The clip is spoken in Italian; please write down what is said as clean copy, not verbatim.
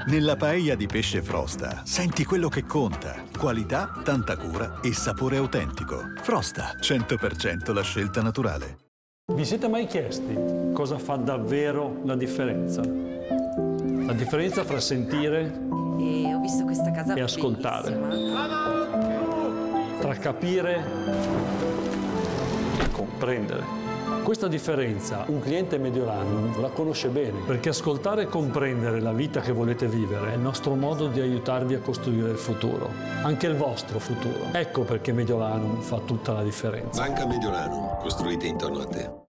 Nella paella di pesce Frosta senti quello che conta. Qualità, tanta cura e sapore autentico. Frosta, 100% la scelta naturale. Vi siete mai chiesti cosa fa davvero la differenza? La differenza fra sentire E ho visto questa casa e ascoltare. bellissima. Tra capire e comprendere. Questa differenza un cliente Mediolanum la conosce bene, perché ascoltare e comprendere la vita che volete vivere è il nostro modo di aiutarvi a costruire il futuro, anche il vostro futuro. Ecco perché Mediolanum fa tutta la differenza. Banca Mediolanum, costruite intorno a te.